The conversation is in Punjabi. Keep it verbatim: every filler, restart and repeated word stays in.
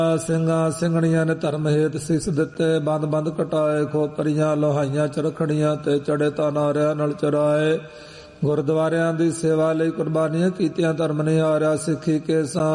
ਸਿੰਘਾਂ ਸਿੰਘਣੀਆਂ ਨੇ ਧਰਮ ਹੇਤ ਸੀਸ ਦਿੱਤੇ, ਬੰਦ ਬੰਦ ਕਟਾਏ, ਖੋਪਰੀਆਂ ਲੋਹਾਈਆਂ ਚਰਖੜੀਆਂ ਤੇ ਚੜੇ ਤਾਂ ਨਾਰਿਆਂ ਨਾਲ ਚਰਾਏ। ਗੁਰਦੁਆਰਿਆਂ ਦੀ ਸੇਵਾ ਲਈ ਕੁਰਬਾਨੀਆਂ ਕੀਤੀਆਂ, ਧਰਮ ਨਹੀਂ ਹਾਰਿਆ। ਸਿੱਖੀ ਕੇ ਸਾਂ